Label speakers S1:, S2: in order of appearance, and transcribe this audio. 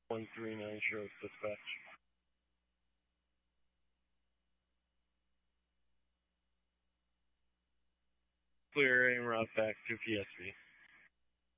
S1: 139 shows dispatch. Clear en route back to PSV.